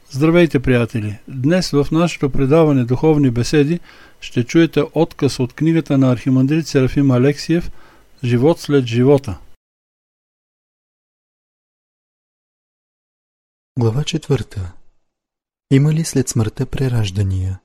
Здравейте, приятели! Днес в нашето предаване Духовни беседи ще чуете откъс от книгата на архимандрит Серафим Алексиев «Живот след живота». Глава 4. Има ли след смъртта прераждания?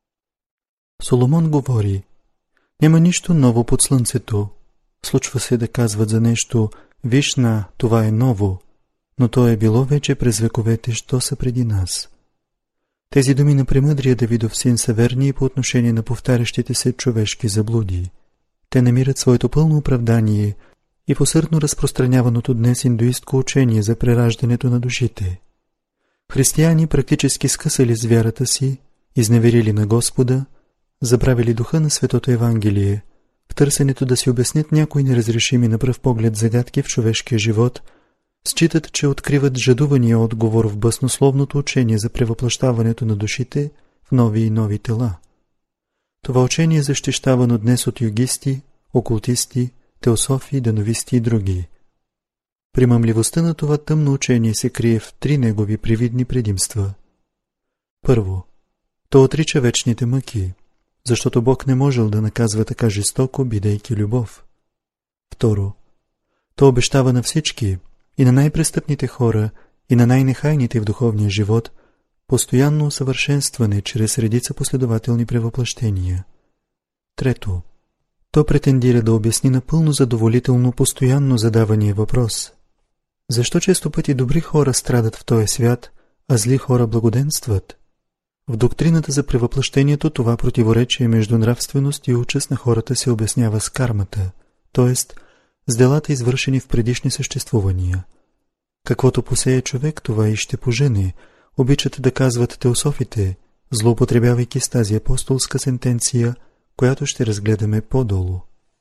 Соломон говори: няма нищо ново под слънцето. Случва се да казват за нещо: виж на, това е ново, но то е било вече през вековете, що са преди нас. Тези думи на премъдрия Давидов син са верни и по отношение на повтарящите се човешки заблуди. Те намират своето пълно оправдание и в усърдно разпространяваното днес индуистко учение за прераждането на душите. Християни практически скъсали с вярата си, изневерили на Господа, забравили духа на Светото Евангелие, в търсенето да си обяснят някои неразрешими на пръв поглед загадки в човешкия живот, считат, че откриват жадувания отговор в баснословното учение за превъплъщаването на душите в нови и нови тела. Това учение е защищавано днес от йогисти, окултисти, теософи, дановисти и други. Примамливостта на това тъмно учение се крие в три негови привидни предимства. Първо, то отрича вечните мъки, защото Бог не можел да наказва така жестоко, бидейки любов. Второ, то обещава на всички, и на най-престъпните хора, и на най-нехайните в духовния живот, постоянно усъвършенстване чрез редица последователни превъплъщения. Трето, то претендира да обясни напълно задоволително постоянно задавания въпрос: защо често пъти добри хора страдат в този свят, а зли хора благоденстват? В доктрината за превъплъщението това противоречие между нравственост и участ на хората се обяснява с кармата, т.е. с делата, извършени в предишни съществувания. Каквото посее човек, това и ще пожене, обичат да казват теософите, злоупотребявайки с тази апостолска сентенция, която ще разгледаме по-долу.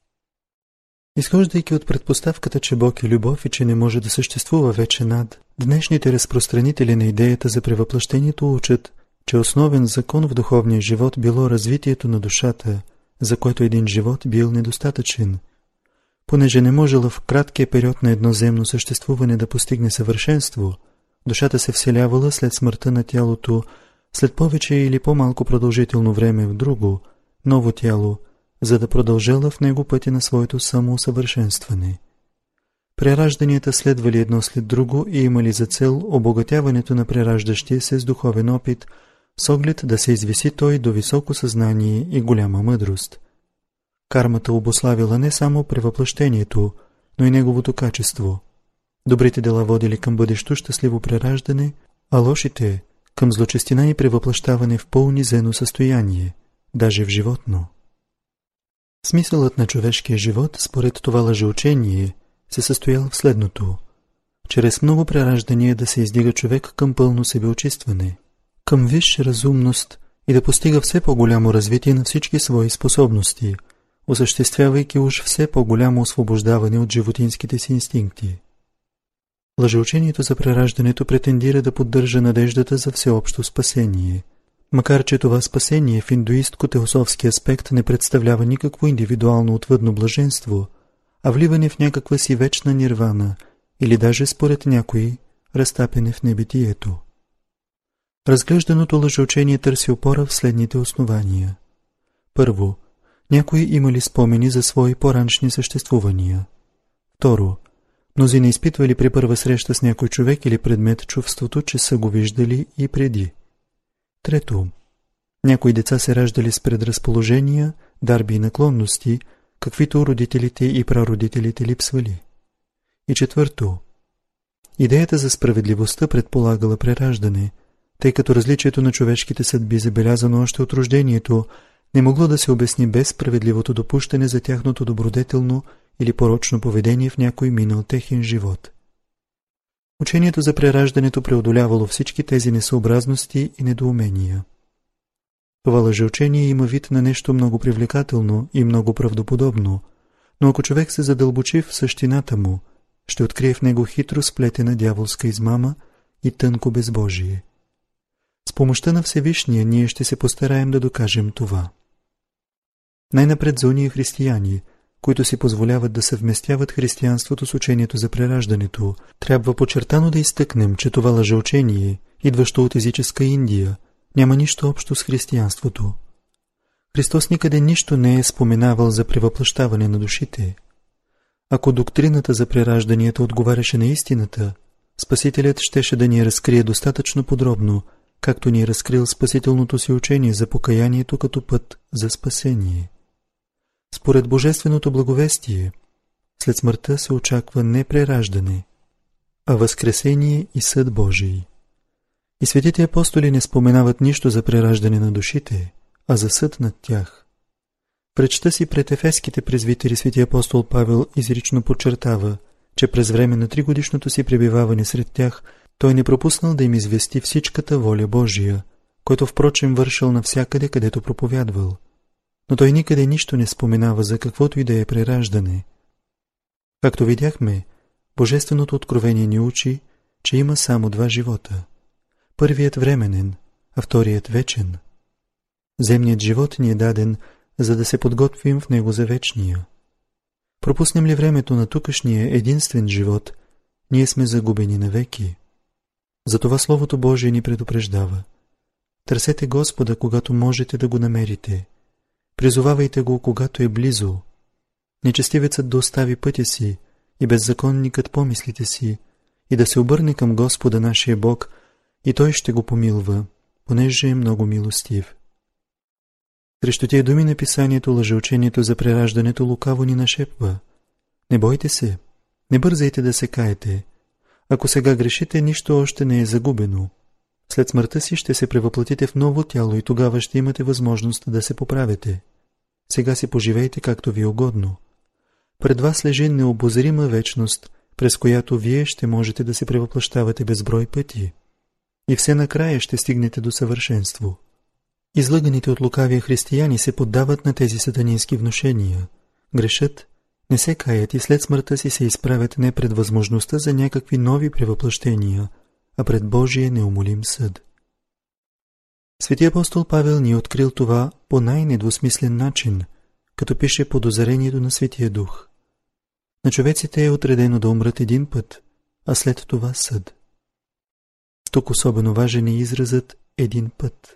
Изхождайки от предпоставката, че Бог е любов и че не може да съществува вече над, днешните разпространители на идеята за превъплъщението учат, че основен закон в духовния живот било развитието на душата, за което един живот бил недостатъчен. Понеже не можела в краткия период на едно земно съществуване да постигне съвършенство, душата се вселявала след смъртта на тялото, след повече или по-малко продължително време в друго, ново тяло, за да продължала в него пътя на своето самоусъвършенстване. Преражданията следвали едно след друго и имали за цел обогатяването на прераждащия се с духовен опит, с оглед да се извиси той до високо съзнание и голяма мъдрост. Кармата обуславила не само превъплъщението, но и неговото качество. Добрите дела водили към бъдещо щастливо прераждане, а лошите – към злочестина и превъплъщаване в по-унизено състояние, даже в животно. Смисълът на човешкия живот, според това лъжеучение, се състоял в следното: чрез много прераждания да се издига човек към пълно себеочистване, към висша разумност и да постига все по-голямо развитие на всички свои способности, осъществявайки уж все по-голямо освобождаване от животинските си инстинкти. Лъжеучението за прераждането претендира да поддържа надеждата за всеобщо спасение, макар че това спасение в индуистко-теософски аспект не представлява никакво индивидуално отвъдно блаженство, а вливане в някаква си вечна нирвана или даже според някои разтапяне в небитието. Разглежданото лъжеучение търси опора в следните основания. Първо, някои имали спомени за свои по-раншни съществувания. Второ, мнозина изпитвали при първа среща с някой човек или предмет чувството, че са го виждали и преди. Трето, някои деца се раждали с предразположения, дарби и наклонности, каквито родителите и прародителите липсвали. И четвърто, идеята за справедливостта предполагала прераждане, тъй като различието на човешките съдби, забелязано още от рождението, не могло да се обясни без справедливото допущане за тяхното добродетелно или порочно поведение в някой минал техен живот. Учението за прераждането преодолявало всички тези несъобразности и недоумения. Това лъжеучение има вид на нещо много привлекателно и много правдоподобно, но ако човек се задълбочи в същината му, ще открие в него хитро сплетена дяволска измама и тънко безбожие. С помощта на Всевишния ние ще се постараем да докажем това. Най-напред за ония християни, които си позволяват да съвместяват християнството с учението за прераждането, трябва подчертано да изтъкнем, че това лъжеучение идващо от езическа Индия, няма нищо общо с християнството. Христос никъде нищо не е споменавал за превъплъщаване на душите. Ако доктрината за преражданията отговаряше на истината, Спасителят щеше да ни разкрие достатъчно подробно, както ни е разкрил спасителното си учение за покаянието като път за спасение. Според Божественото благовестие, след смъртта се очаква не прераждане, а възкресение и съд Божий. И светите апостоли не споменават нищо за прераждане на душите, а за съд над тях. В речта си пред ефеските презвитери свети апостол Павел изрично подчертава, че през време на 3-годишното си пребиваване сред тях той не пропуснал да им извести всичката воля Божия, който впрочем вършил навсякъде, където проповядвал. Но той никъде нищо не споменава за каквото и да е прераждане. Както видяхме, Божественото откровение ни учи, че има само 2 живота. Първият временен, а вторият вечен. Земният живот ни е даден, за да се подготвим в него за вечния. Пропуснем ли времето на тукашния единствен живот, ние сме загубени навеки. Затова Словото Божие ни предупреждава. Търсете Господа, когато можете да го намерите. Призовавайте го, когато е близо. Нечестивецът да остави пътя си и беззаконникът помислите си и да се обърне към Господа нашия Бог, и Той ще го помилва, понеже е много милостив. Срещу тия думи на писанието лъжеучението за прераждането лукаво ни нашепва. Не бойте се, не бързайте да се каете. Ако сега грешите, нищо още не е загубено. След смъртта си ще се превъплатите в ново тяло и тогава ще имате възможност да се поправите. Сега си поживейте както ви е угодно. Пред вас лежи необозрима вечност, през която вие ще можете да се превъплащавате безброй пъти. И все накрая ще стигнете до съвършенство. Излъганите от лукавия християни се поддават на тези сатанински внушения. Грешат, не се каят и след смъртта си се изправят не пред възможността за някакви нови превъплъщения, а пред Божия неумолим съд. Свети апостол Павел ни е открил това по най-недвусмислен начин, като пише под озарението на Светия Дух. На човеците е отредено да умрат един път, а след това съд. Тук особено важен е изразът един път.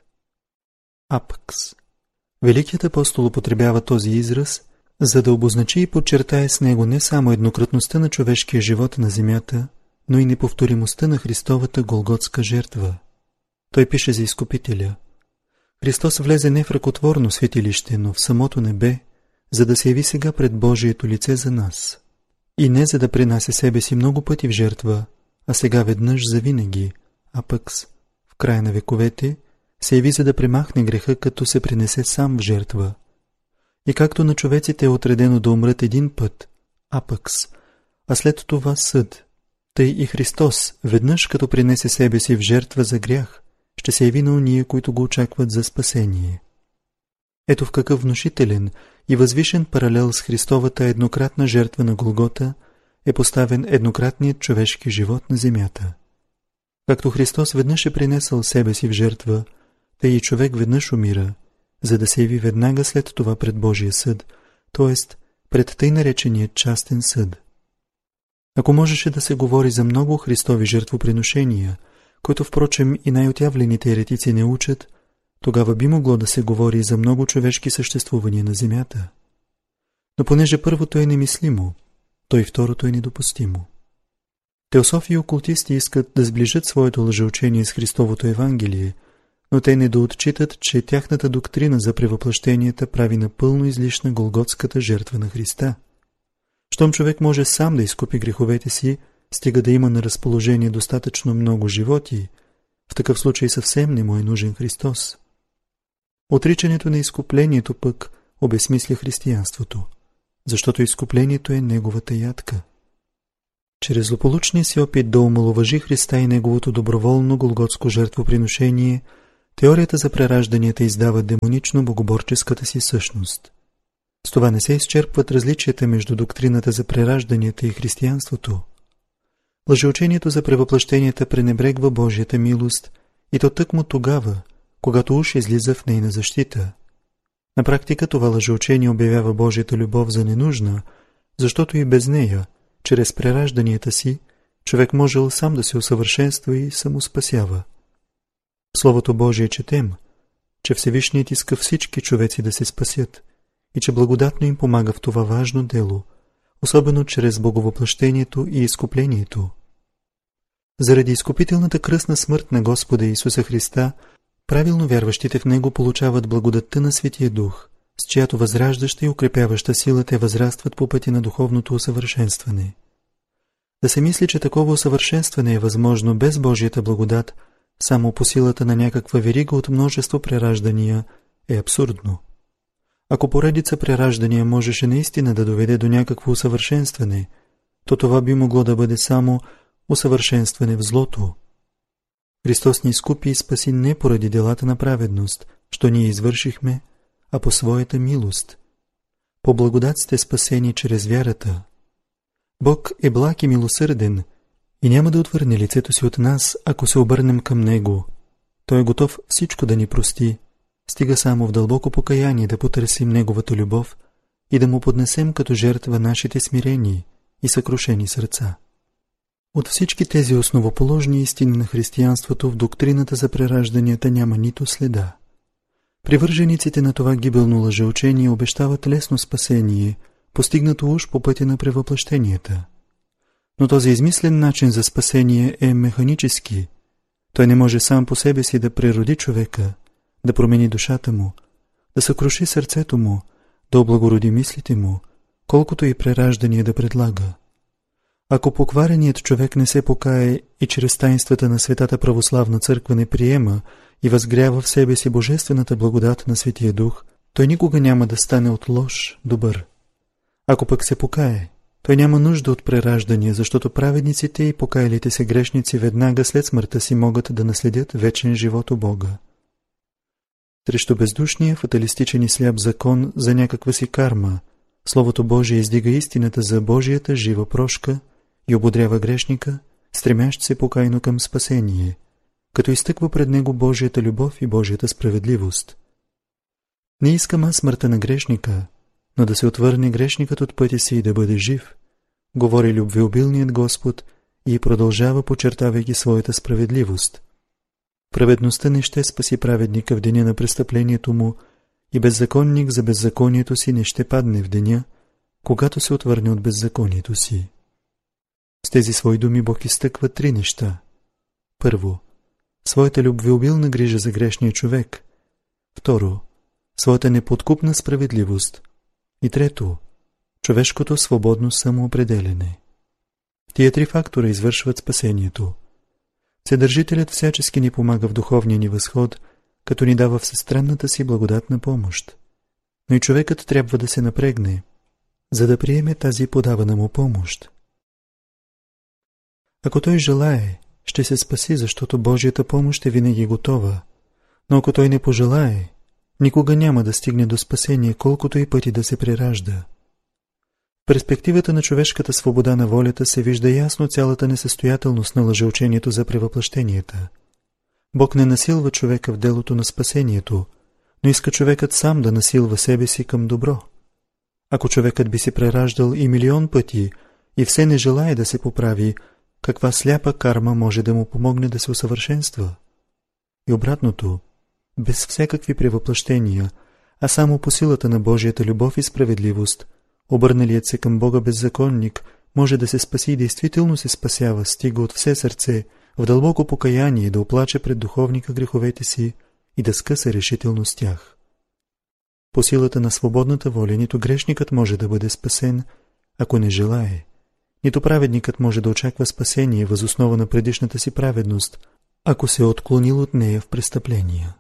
Апакс. Великият апостол употребява този израз, за да обозначи и подчертае с него не само еднократността на човешкия живот на земята, но и неповторимостта на Христовата голготска жертва. Той пише за Изкупителя. Христос влезе не в ръкотворно светилище, но в самото небе, за да се яви сега пред Божието лице за нас. И не за да принася себе си много пъти в жертва, а сега веднъж завинаги, а пък в края на вековете се яви за да премахне греха, като се принесе сам в жертва. И както на човеците е отредено да умрат един път, апакс, а след това съд, тъй и Христос, веднъж като принесе себе си в жертва за грях, ще се яви на уния, които го очакват за спасение. Ето в какъв внушителен и възвишен паралел с Христовата еднократна жертва на Голгота е поставен еднократният човешки живот на земята. Както Христос веднъж е принесъл себе си в жертва, тъй и човек веднъж умира, за да се яви веднага след това пред Божия съд, т.е. пред тъй наречения частен съд. Ако можеше да се говори за много Христови жертвоприношения, които впрочем и най-отявлените еретици не учат, тогава би могло да се говори и за много човешки съществувания на земята. Но понеже първото е немислимо, то и второто е недопустимо. Теософи и окултисти искат да сближат своето лъжеучение с Христовото Евангелие, но те не доотчитат, че тяхната доктрина за превъплъщенията прави напълно излишна голготската жертва на Христа. Щом човек може сам да изкупи греховете си, стига да има на разположение достатъчно много животи, в такъв случай съвсем не му е нужен Христос. Отричането на изкуплението пък обезсмисля християнството, защото изкуплението е неговата ядка. Чрез злополучния си опит да омаловажи Христа и неговото доброволно голготско жертвоприношение, теорията за преражданията издава демонично богоборческата си същност. С това не се изчерпват различията между доктрината за преражданията и християнството. Лъжеучението за превъплъщенията пренебрегва Божията милост и то тъкмо тогава, когато уж излиза в нейна защита. На практика това лъжеучение обявява Божията любов за ненужна, защото и без нея, чрез преражданията си, човек можел сам да се усъвършенства и самоспасява. В Словото Божие четем, че Всевишният иска всички човеци да се спасят и че благодатно им помага в това важно дело, особено чрез боговъплъщението и изкуплението. Заради изкупителната кръстна смърт на Господа Исуса Христа, правилно вярващите в Него получават благодатта на Светия Дух, с чиято възраждаща и укрепяваща сила те възрастват по пътя на духовното усъвършенстване. Да се мисли, че такова усъвършенстване е възможно без Божията благодат, само по силата на някаква верига от множество прераждания, е абсурдно. Ако поредица прераждания можеше наистина да доведе до някакво усъвършенстване, то това би могло да бъде само усъвършенстване в злото. Христос ни изкупи и спаси не поради делата на праведност, що ние извършихме, а по своята милост. По благодат сте спасени чрез вярата. Бог е благ и милосърден и няма да отвърне лицето си от нас, ако се обърнем към Него. Той е готов всичко да ни прости, стига само в дълбоко покаяние да потърсим Неговата любов и да Му поднесем като жертва нашите смирени и съкрушени сърца. От всички тези основоположни истини на християнството в доктрината за преражданията няма нито следа. Привържениците на това гибелно лъжеучение обещават лесно спасение, постигнато уж по пътя на превъплъщенията. Но този измислен начин за спасение е механически. Той не може сам по себе си да прероди човека, да промени душата му, да съкруши сърцето му, да облагороди мислите му, колкото и прераждане да предлага. Ако поквареният човек не се покае и чрез таинствата на Светата православна църква не приема и възгрява в себе си божествената благодат на Светия Дух, той никога няма да стане от лош добър. Ако пък се покае, той няма нужда от прераждания, защото праведниците и покаялите се грешници веднага след смъртта си могат да наследят вечен живот у Бога. Срещу бездушния, фаталистичен и сляп закон за някаква си карма, Словото Божие издига истината за Божията жива прошка и ободрява грешника, стремящ се покайно към спасение, като изтъква пред него Божията любов и Божията справедливост. Не искам аз смъртта на грешника, но да се отвърне грешникът от пътя си и да бъде жив, говори любвеобилният Господ и продължава, подчертавайки своята справедливост. Праведността не ще спаси праведника в деня на престъплението му и беззаконник за беззаконието си не ще падне в деня, когато се отвърне от беззаконието си. С тези свои думи Бог изтъква три неща. Първо, своята любвеобилна грижа за грешния човек. Второ, своята неподкупна справедливост. И трето, човешкото свободно самоопределене. Тия три фактора извършват спасението. Вседържителят всячески ни помага в духовния ни възход, като ни дава всестранната си благодатна помощ. Но и човекът трябва да се напрегне, за да приеме тази подавана му помощ. Ако той желае, ще се спаси, защото Божията помощ е винаги готова, но ако той не пожелае, никога няма да стигне до спасение, колкото и пъти да се преражда. В перспективата на човешката свобода на волята се вижда ясно цялата несъстоятелност на лъжеучението за превъплъщенията. Бог не насилва човека в делото на спасението, но иска човекът сам да насилва себе си към добро. Ако човекът би се прераждал и милион пъти и все не желае да се поправи, каква сляпа карма може да му помогне да се усъвършенства? И обратното, без всякакви превъплъщения, а само по силата на Божията любов и справедливост, обърналият се към Бога беззаконник може да се спаси и действително се спасява, стига от все сърце, в дълбоко покаяние да оплаче пред духовника греховете си и да скъса решително с тях. По силата на свободната воля нито грешникът може да бъде спасен, ако не желае, нито праведникът може да очаква спасение въз основа на предишната си праведност, ако се е отклонил от нея в престъпления.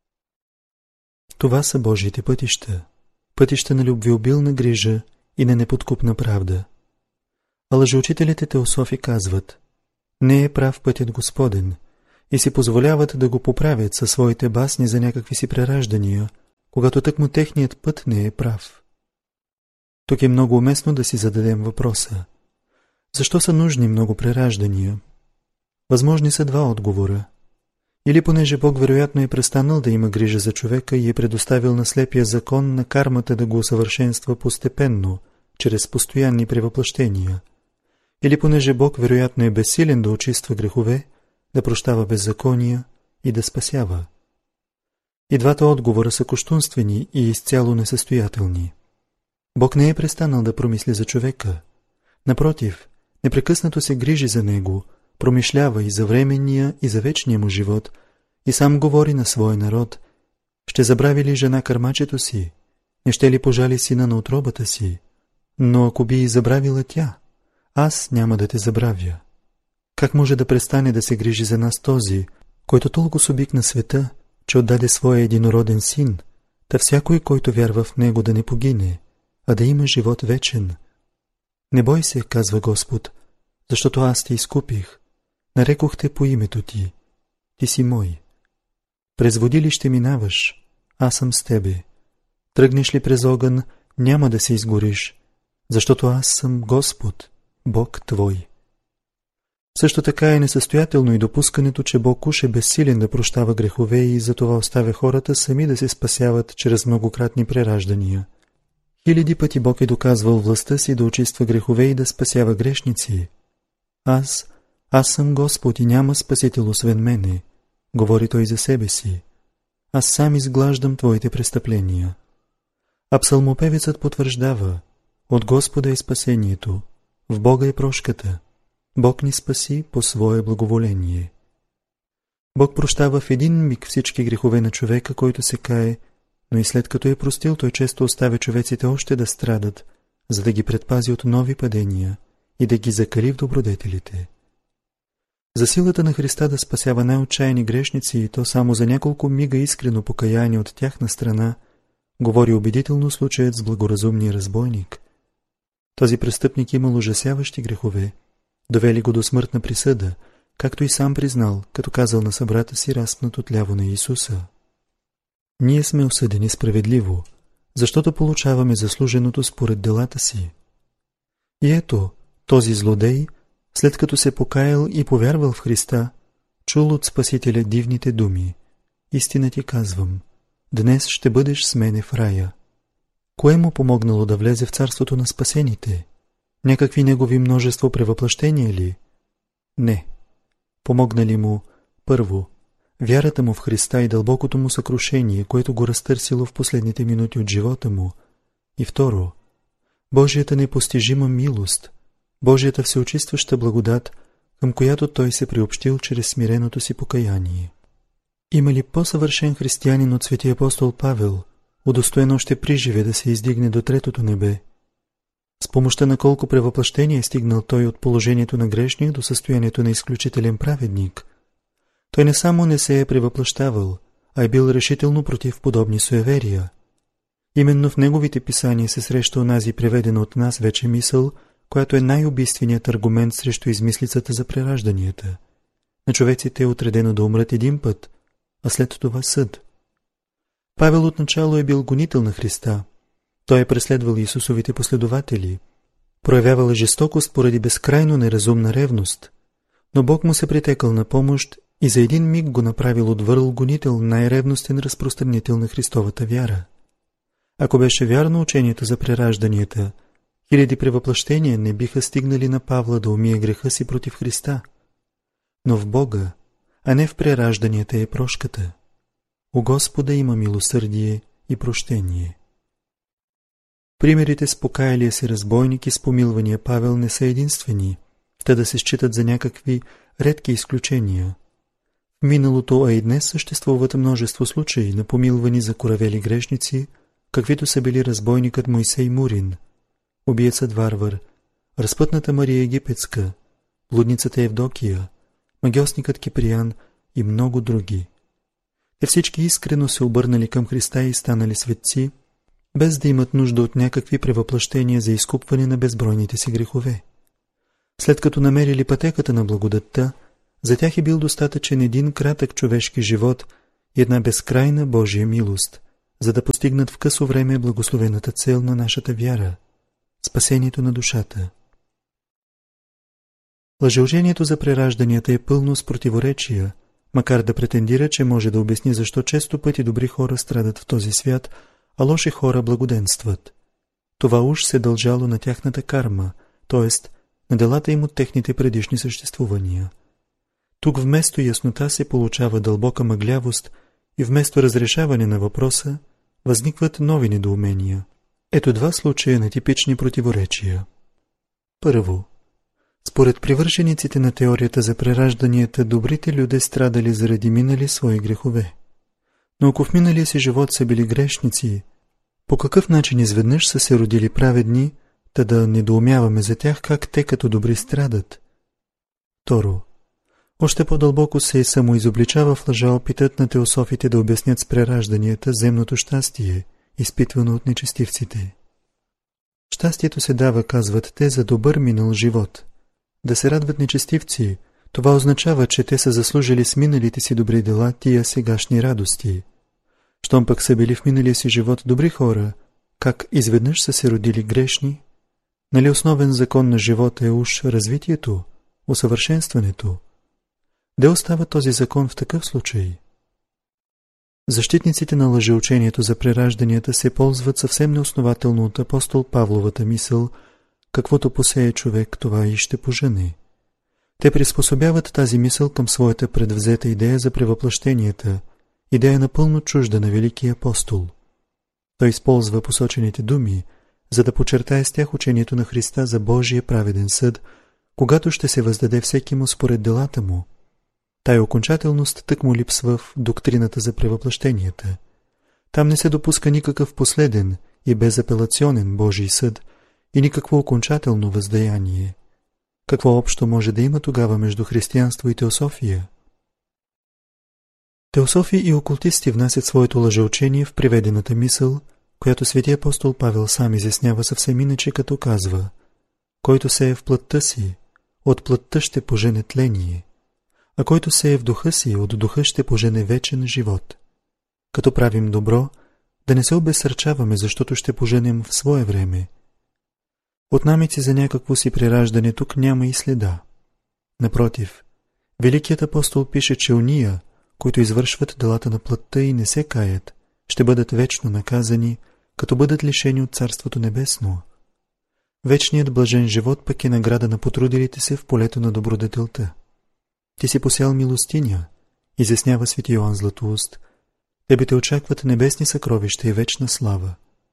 Това са Божиите пътища, пътища на любвеобилна грижа и на неподкупна правда. А лъжеучителите теософи казват: не е прав пътят Господен, и си позволяват да го поправят със своите басни за някакви си прераждания, когато тъкмо техният път не е прав. Тук е много уместно да си зададем въпроса: защо са нужни много прераждания? Възможни са два отговора. Или понеже Бог вероятно е престанал да има грижа за човека и е предоставил на слепия закон на кармата да го усъвършенства постепенно, чрез постоянни превъплъщения. Или понеже Бог вероятно е безсилен да очиства грехове, да прощава беззакония и да спасява. И двата отговора са кощунствени и изцяло несъстоятелни. Бог не е престанал да промисли за човека. Напротив, непрекъснато се грижи за него, промишлява и за временния, и за вечния му живот, и сам говори на своя народ: ще забрави ли жена кърмачето си? Не ще ли пожали сина на утробата си? Но ако би и забравила тя, аз няма да те забравя. Как може да престане да се грижи за нас този, който толкова обикна света, че отдаде своя единороден син, та всякой, който вярва в него, да не погине, а да има живот вечен? Не бой се, казва Господ, защото аз те изкупих, нарекох те по името ти, ти си мой. През води ли ще минаваш, аз съм с тебе. Тръгнеш ли през огън, няма да се изгориш, защото аз съм Господ, Бог твой. Също така е несъстоятелно и допускането, че Бог уж е безсилен да прощава грехове и затова оставя хората сами да се спасяват чрез многократни прераждания. Хиляди пъти Бог е доказвал властта си да очиства грехове и да спасява грешници. Аз съм Господ и няма спасител освен мене, говори той за себе си. Аз сам изглаждам твоите престъпления. А псалмопевецът потвърждава: от Господа е спасението, в Бога е прошката. Бог ни спаси по свое благоволение. Бог прощава в един миг всички грехове на човека, който се кае, но и след като е простил, той често оставя човеците още да страдат, за да ги предпази от нови падения и да ги закали в добродетелите. За силата на Христа да спасява най-отчаяни грешници, и то само за няколко мига искрено покаяние от тяхна страна, говори убедително случаят с благоразумния разбойник. Този престъпник имал ужасяващи грехове, довели го до смъртна присъда, както и сам признал, като казал на събрата си, разпнат отляво на Исуса: ние сме осъдени справедливо, защото получаваме заслуженото според делата си. И ето, този злодей, след като се покаял и повярвал в Христа, чул от Спасителя дивните думи: истина ти казвам, днес ще бъдеш с мене в рая. Кое му помогнало да влезе в царството на спасените? Някакви негови множество превъплъщения ли? Не. Помогнали му, първо, вярата му в Христа и дълбокото му съкрушение, което го разтърсило в последните минути от живота му, и второ, Божията непостижима милост, Божията всеочистваща благодат, към която той се приобщил чрез смиреното си покаяние. Има ли по-съвършен християнин от светия апостол Павел, удостоен още приживе да се издигне до третото небе? С помощта на колко превъплъщения е стигнал той от положението на грешник до състоянието на изключителен праведник. Той не само не се е превъплъщавал, а е бил решително против подобни суеверия. Именно в неговите писания се среща онази преведена от нас вече мисъл, която е най-убийственият аргумент срещу измислицата за преражданията. На човеците е отредено да умрат един път, а след това съд. Павел отначало е бил гонител на Христа. Той е преследвал Исусовите последователи, проявявал жестокост поради безкрайно неразумна ревност, но Бог му се притекал на помощ и за един миг го направил от върл гонител, най-ревностен разпространител на Христовата вяра. Ако беше вярно учението за преражданията, хиляди превъплъщения не биха стигнали на Павла да умие греха си против Христа. Но в Бога, а не в преражданията е прошката. У Господа има милосърдие и прощение. Примерите с покаялия се разбойник и с помилвания Павел не са единствени, та да се считат за някакви редки изключения. В миналото, а и днес съществуват множество случаи на помилвани закоравели грешници, каквито са били разбойникът Мойсей Мурин, убиецът варвар, разпътната Мария Египетска, блудницата Евдокия, магьосникът Киприян и много други. Те всички искрено се обърнали към Христа и станали светци, без да имат нужда от някакви превъплъщения за изкупване на безбройните си грехове. След като намерили пътеката на благодатта, за тях е бил достатъчен един кратък човешки живот и една безкрайна Божия милост, за да постигнат в късо време благословената цел на нашата вяра – спасението на душата. Лъжеучението за преражданията е пълно с противоречия, макар да претендира, че може да обясни защо често пъти добри хора страдат в този свят, а лоши хора благоденстват. Това уж се дължало на тяхната карма, т.е. на делата им от техните предишни съществувания. Тук вместо яснота се получава дълбока мъглявост и вместо разрешаване на въпроса възникват нови недоумения. Ето два случая на типични противоречия. Първо, според привържениците на теорията за преражданията, добрите люди страдали заради минали свои грехове. Но ако в миналия си живот са били грешници, по какъв начин изведнъж са се родили праведни, та да недоумяваме за тях как те като добри страдат? Второ, още по-дълбоко се самоизобличава в лъжа опитът на теософите да обяснят с преражданията земното щастие, изпитвано от нечестивците. Щастието се дава, казват те, за добър минал живот. Да се радват нечестивци, това означава, че те са заслужили с миналите си добри дела тия сегашни радости. Щом пък са били в миналия си живот добри хора, как изведнъж са се родили грешни? Нали основен закон на живота е уж развитието, усъвършенстването? Де остава този закон в такъв случай? Защитниците на лъжеучението за преражданията се ползват съвсем неоснователно от апостол Павловата мисъл, каквото посее човек, това и ще пожъне. Те приспособяват тази мисъл към своята предвзета идея за превъплъщенията, идея напълно чужда на великия апостол. Той използва посочените думи, за да подчертае с тях учението на Христа за Божия праведен съд, когато ще се въздаде всеки му според делата му. Тая окончателност тък му липсва в доктрината за превъплъщенията. Там не се допуска никакъв последен и безапелационен Божий съд и никакво окончателно въздаяние. Какво общо може да има тогава между християнство и теософия? Теософи и окултисти внасят своето лъжеучение в приведената мисъл, която свети апостол Павел сам изяснява съвсем иначе, като казва: който се е в плътта си, от плътта ще пожене тление, а който се е в духа си, от духа ще пожене вечен живот. Като правим добро, да не се обезсърчаваме, защото ще поженем в свое време. От намеци за някакво си прераждане тук няма и следа. Напротив, великият апостол пише, че уния, които извършват делата на плътта и не се каят, ще бъдат вечно наказани, като бъдат лишени от Царството небесно. Вечният блажен живот пък е награда на потрудилите се в полето на добродетелта. Ти си посял милостиня, изяснява свети Йоан Златоуст. Тебе те очакват небесни съкровища и вечна слава.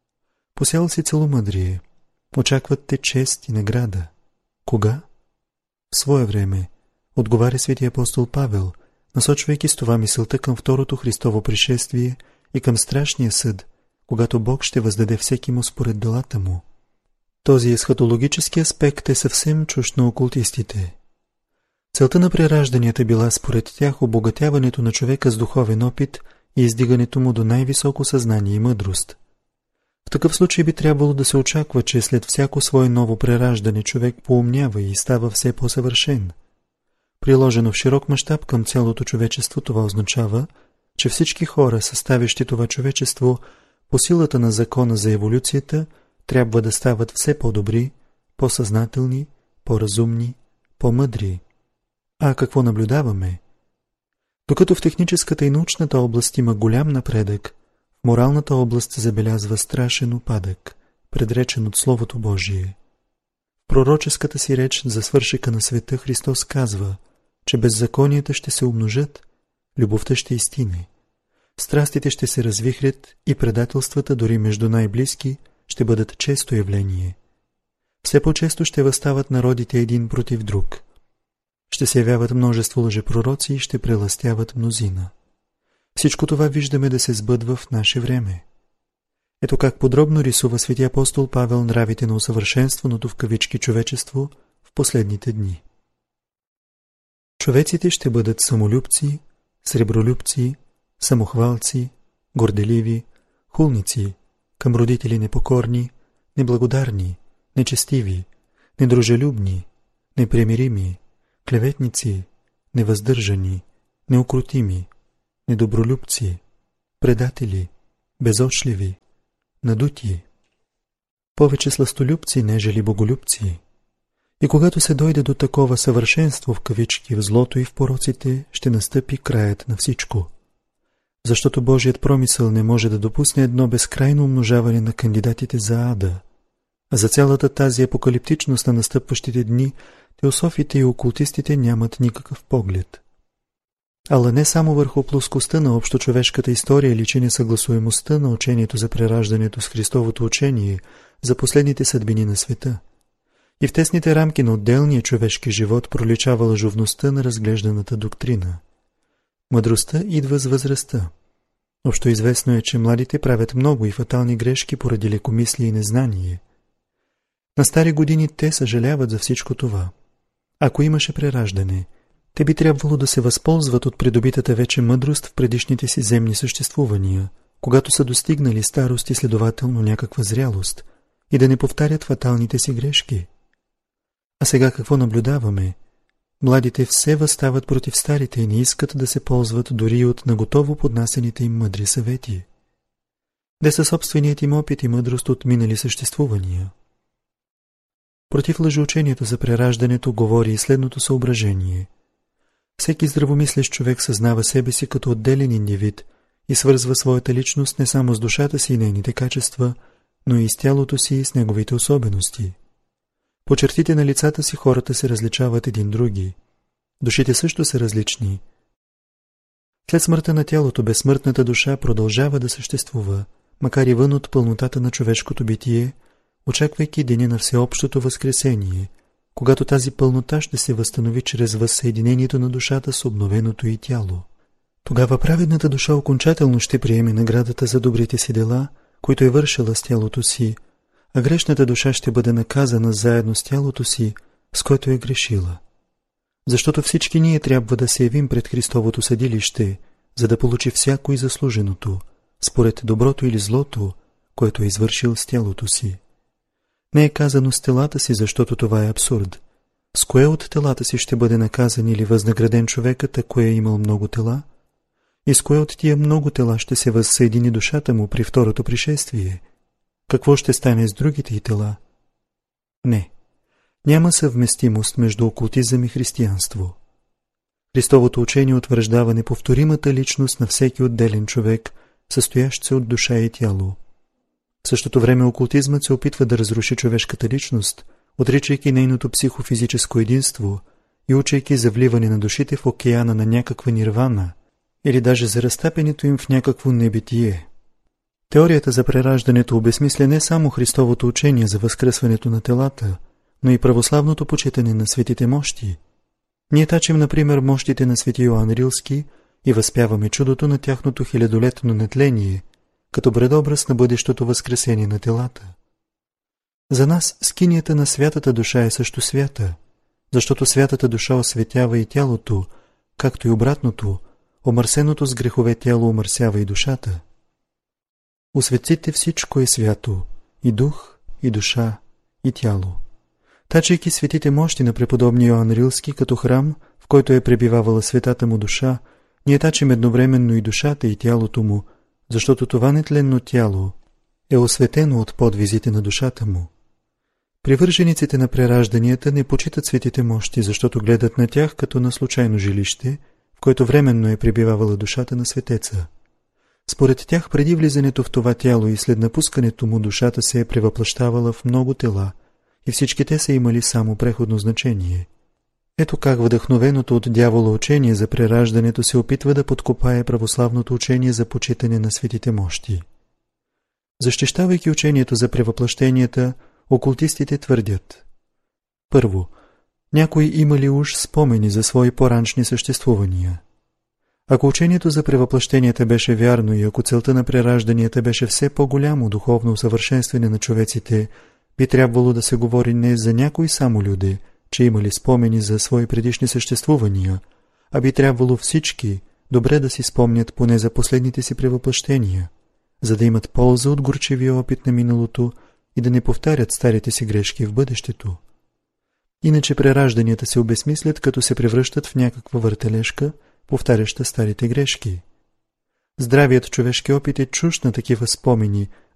Посял си целомъдрие, очакват те чест и награда. Кога? В свое време, отговаря свети апостол Павел, насочвайки с това мисълта към второто Христово пришествие и към страшния съд, когато Бог ще въздаде всеки му според делата му. Този есхатологически аспект е съвсем чужд на окултистите. Целта на преражданията била според тях обогатяването на човека с духовен опит и издигането му до най-високо съзнание и мъдрост. В такъв случай би трябвало да се очаква, че след всяко свое ново прераждане човек поумнява и става все по-съвършен. Приложено в широк мащаб към цялото човечество, това означава, че всички хора, съставящи това човечество, по силата на закона за еволюцията, трябва да стават все по-добри, по-съзнателни, по-разумни, по-мъдри. А какво наблюдаваме? Докато в техническата и научната област има голям напредък, в моралната област се забелязва страшен упадък, предречен от Словото Божие. В пророческата си реч за свършека на света Христос казва, че беззаконията ще се умножат, любовта ще изтине, страстите ще се развихрят и предателствата дори между най-близки ще бъдат често явление. Все по-често ще въстават народите един против друг. Ще се явяват множество лъжепророци и ще прелъстяват мнозина. Всичко това виждаме да се сбъдва в наше време. Ето как подробно рисува свети апостол Павел нравите на усъвършенстваното в кавички човечество в последните дни. Човеците ще бъдат самолюбци, сребролюбци, самохвалци, горделиви, хулници, към родители непокорни, неблагодарни, нечестиви, недружелюбни, непримирими, клеветници, невъздържани, неукротими, недобролюбци, предатели, безочливи, надути, повече сластолюбци, нежели боголюбци. И когато се дойде до такова съвършенство в кавички в злото и в пороците, ще настъпи краят на всичко. Защото Божият промисъл не може да допусне едно безкрайно умножаване на кандидатите за ада. А за цялата тази апокалиптичност на настъпващите дни, теософите и окултистите нямат никакъв поглед. Ала не само върху плоскостта на общочовешката история личи несъгласуемостта на учението за прераждането с Христовото учение за последните съдбини на света. И в тесните рамки на отделния човешки живот проличава лъжовността на разглежданата доктрина. Мъдростта идва с възрастта. Общо известно е, че младите правят много и фатални грешки поради лекомислие и незнание. На стари години те съжаляват за всичко това. Ако имаше прераждане, те би трябвало да се възползват от придобитата вече мъдрост в предишните си земни съществувания, когато са достигнали старост и следователно някаква зрялост, и да не повтарят фаталните си грешки. А сега какво наблюдаваме? Младите все възстават против старите и не искат да се ползват дори от наготово поднасените им мъдри съвети. Де са собственият им опит и мъдрост от минали съществувания? Против лъжеучението за прераждането говори и следното съображение. Всеки здравомислещ човек съзнава себе си като отделен индивид и свързва своята личност не само с душата си и нейните качества, но и с тялото си и с неговите особености. По чертите на лицата си хората се различават един други. Душите също са различни. След смъртта на тялото безсмъртната душа продължава да съществува, макар и вън от пълнотата на човешкото битие, очаквайки деня на всеобщото възкресение, когато тази пълнота ще се възстанови чрез възсъединението на душата с обновеното й тяло. Тогава праведната душа окончателно ще приеме наградата за добрите си дела, които е вършила с тялото си, а грешната душа ще бъде наказана заедно с тялото си, с което е грешила. Защото всички ние трябва да се явим пред Христовото съдилище, за да получи всяко и заслуженото, според доброто или злото, което е извършил с тялото си. Не е казано с телата си, защото това е абсурд. С кое от телата си ще бъде наказан или възнаграден човекът, ако е имал много тела? И с кое от тия много тела ще се възсъедини душата му при второто пришествие? Какво ще стане с другите й тела? Не. Няма съвместимост между окултизъм и християнство. Христовото учение утвърждава неповторимата личност на всеки отделен човек, състоящ се от душа и тяло. В същото време окултизмът се опитва да разруши човешката личност, отричайки нейното психофизическо единство и учейки за вливане на душите в океана на някаква нирвана или даже за разтапянето им в някакво небитие. Теорията за прераждането обезмисля не само Христовото учение за възкръсването на телата, но и православното почитане на светите мощи. Ние тачим, например, мощите на свети Йоан Рилски и възпяваме чудото на тяхното хилядолетно нетление, като предобраз на бъдещото възкресение на телата. За нас скинията на святата душа е също свята, защото святата душа осветява и тялото, както и обратното, омърсеното с грехове тяло омърсява и душата. У светците всичко е свято, и дух, и душа, и тяло. Тачайки светите мощи на преподобния Йоан Рилски като храм, в който е пребивавала светата му душа, ние тачим едновременно и душата и тялото му, защото това нетленно тяло е осветено от подвизите на душата му. Привържениците на преражданията не почитат светите мощи, защото гледат на тях като на случайно жилище, в което временно е пребивавала душата на светеца. Според тях, преди влизането в това тяло и след напускането му, душата се е превъплъщавала в много тела и всички те са имали само преходно значение. Ето как вдъхновеното от дявола учение за прераждането се опитва да подкопае православното учение за почитане на светите мощи. Защищавайки учението за превъплъщенията, окултистите твърдят: първо, някои имали уж спомени за свои по-раншни съществувания. Ако учението за превъплъщенията беше вярно и ако целта на преражданията беше все по-голямо духовно усъвършенстване на човеците, би трябвало да се говори не за някои само люди, че имали спомени за свои предишни съществувания, а би трябвало всички добре да си спомнят поне за последните си превъплъщения, за да имат полза от горчивия опит на миналото и да не повтарят старите си грешки в бъдещето. Иначе преражданията се обезмислят, като се превръщат в някаква въртележка, повтаряща старите грешки. Здравият човешки опит е чужд на такива спомени,